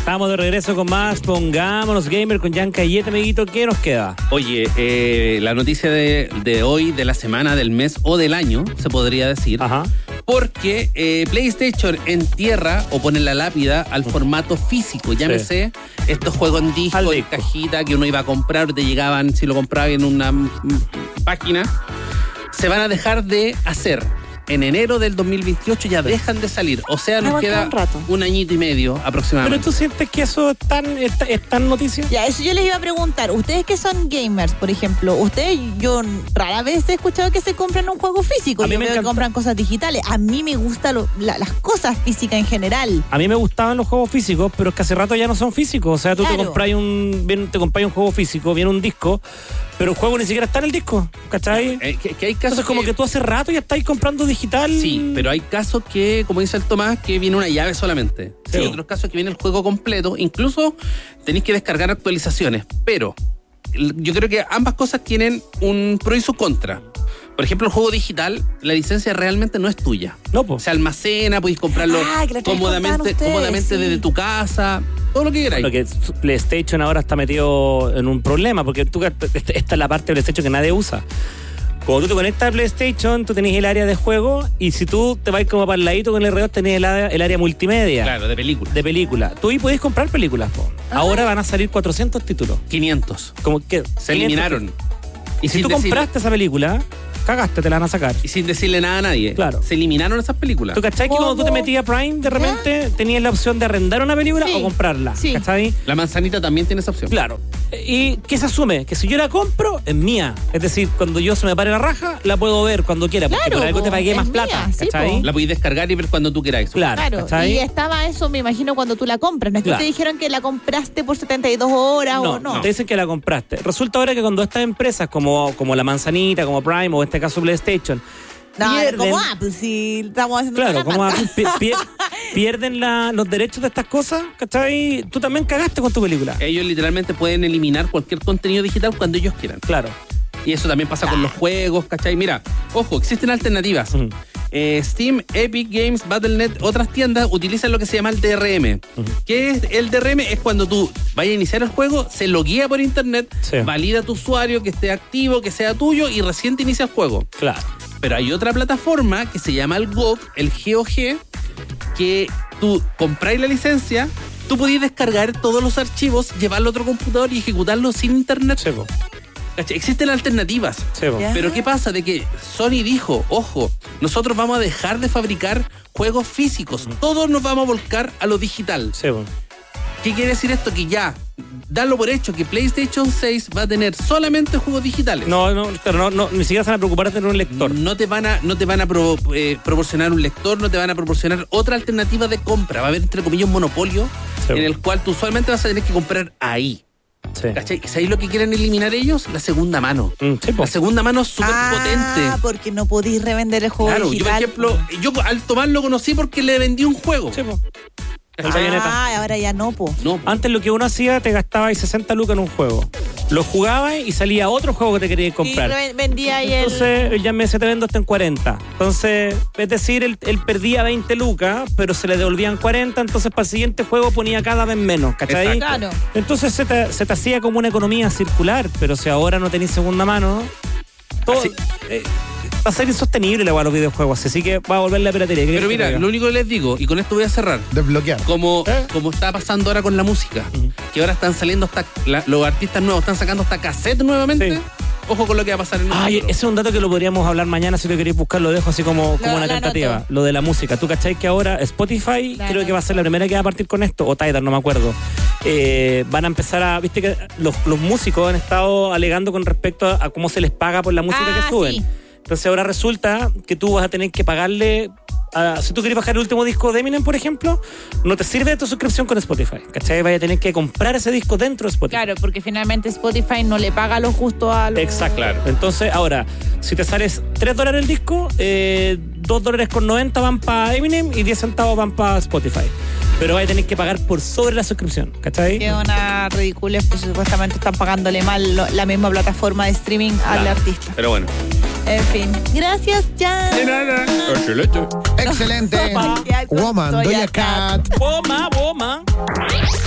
Estamos de regreso con más Pongámonos Gamer con Jan Cayete, amiguito. ¿Qué nos queda? Oye, la noticia de hoy, de la semana, del mes o del año, se podría decir. Ajá. Porque PlayStation entierra o pone la lápida al formato físico. Llámese estos juegos en disco, en cajita que uno iba a comprar, te llegaban, si lo compraba en una página. Se van a dejar de hacer. En enero del 2028 ya dejan de salir. O sea, nos queda un añito y medio aproximadamente. ¿Pero tú sientes que eso es tan noticia? Ya, eso yo les iba a preguntar. Ustedes que son gamers, por ejemplo, yo rara vez he escuchado que se compran un juego físico. Yo veo que compran cosas digitales. A mí me gustan las cosas físicas en general. A mí me gustaban los juegos físicos, pero es que hace rato ya no son físicos. O sea, tú te compras un juego físico, viene un disco, pero el juego ni siquiera está en el disco, ¿cachai? Que hay casos. Entonces, como que tú hace rato ya estás comprando digital. Sí, pero hay casos que, como dice el Tomás, que viene una llave solamente. Sí. Hay otros casos que viene el juego completo. Incluso tenéis que descargar actualizaciones. Pero yo creo que ambas cosas tienen un pro y su contra. Por ejemplo, el juego digital, la licencia realmente no es tuya. No, pues. Se almacena, podéis comprarlo cómodamente desde tu casa, todo lo que queráis. Lo que PlayStation ahora está metido en un problema, porque esta es la parte de PlayStation que nadie usa. Cuando tú te conectas a PlayStation, tú tenés el área de juego, y si tú te vas como para el ladito con el R2, tenés el área multimedia. Claro, de película. De película. Tú ahí podés comprar películas, po. Ahora van a salir 400 títulos. 500. Como que se eliminaron. Y si tú compraste esa película, cagaste, te la van a sacar. Y sin decirle nada a nadie. Claro. Se eliminaron esas películas. ¿Tú cachai que cuando tú te metías a Prime, de repente tenías la opción de arrendar una película o comprarla? Sí. ¿Cachai? La manzanita también tiene esa opción. Claro. ¿Y qué se asume? Que si yo la compro, es mía. Es decir, cuando yo se me pare la raja, la puedo ver cuando quiera. Porque por algo te pagué más plata. ¿Cachai? La podéis descargar y ver cuando tú queráis. Claro. ¿cachai? Y estaba eso, me imagino, cuando tú la compras. No es que te dijeron que la compraste por 72 horas o no. Te dicen que la compraste. Resulta ahora que cuando estas empresas como la manzanita, como Prime o en este caso PlayStation, como Apple, si estamos haciendo como Apple pierden los derechos de estas cosas, ¿cachai? Tú también cagaste con tu película. Ellos literalmente pueden eliminar cualquier contenido digital cuando ellos quieran. Claro. Y eso también pasa con los juegos, ¿cachai? Mira, ojo, existen alternativas. Steam, Epic Games, Battle.net, otras tiendas utilizan lo que se llama el DRM. ¿Qué es el DRM? Es cuando tú vayas a iniciar el juego, se loguea por internet, valida tu usuario, que esté activo, que sea tuyo, y recién te inicia el juego. Claro. Pero hay otra plataforma que se llama el GOG, que tú compráis la licencia, tú podías descargar todos los archivos, llevarlo a otro computador y ejecutarlo sin internet. Sí, existen alternativas. Sí, pero ¿qué pasa? De que Sony dijo, ojo, nosotros vamos a dejar de fabricar juegos físicos, todos nos vamos a volcar a lo digital. Sí, ¿Qué quiere decir esto? Que ya, darlo por hecho, que PlayStation 6 va a tener solamente juegos digitales. Pero ni siquiera se van a preocupar de tener un lector. No te van a proporcionar un lector, no te van a proporcionar otra alternativa de compra. Va a haber, entre comillas, un monopolio en el cual tú usualmente vas a tener que comprar ahí. Sí. ¿Cachai? ¿Y sabéis lo que quieren eliminar ellos? La segunda mano. La segunda mano es súper potente. Porque no podéis revender el juego digital. Yo, por ejemplo, yo al Tomás lo conocí porque le vendí un juego. Sí, ahora ya no, po. Antes lo que uno hacía, te gastabas 60 lucas en un juego. Lo jugabas y salía otro juego que te querías comprar. Y vendía ahí Entonces, ya me se te vendo hasta en 40. Entonces, es decir, él perdía 20 lucas, pero se le devolvían 40, entonces para el siguiente juego ponía cada vez menos, ¿cachai? Claro. Entonces se te hacía como una economía circular, pero si ahora no tenés segunda mano, todo... va a ser insostenible los videojuegos, así que va a volver la piratería. Pero mira, lo único que les digo, y con esto voy a cerrar. Desbloquear. Como está pasando ahora con la música, que ahora están saliendo los artistas nuevos están sacando hasta cassette nuevamente. Ojo con lo que va a pasar en el futuro. Ese es un dato que lo podríamos hablar mañana, si lo queréis buscar, lo dejo así como una tentativa. Noto. Lo de la música. ¿Tú cachai que ahora Spotify creo que va a ser la primera que va a partir con esto? O Tidal, no me acuerdo. Van a empezar a... Viste que los músicos han estado alegando con respecto a cómo se les paga por la música que suben. Sí. Entonces ahora resulta que tú vas a tener que pagarle... si tú quieres bajar el último disco de Eminem, por ejemplo, no te sirve de tu suscripción con Spotify, ¿cachai? Vaya a tener que comprar ese disco dentro de Spotify. Claro, porque finalmente Spotify no le paga lo justo a los... Exacto. Claro. Entonces, ahora, si te sales $3 el disco, $2.90 van para Eminem y 10 centavos van para Spotify. Pero vaya a tener que pagar por sobre la suscripción, ¿cachai? Que es una ridiculez, pues supuestamente están pagándole mal la misma plataforma de streaming al artista. Pero bueno. En fin. Gracias, Jan. De nada. Excelente. Woman, Doja Cat. Woman.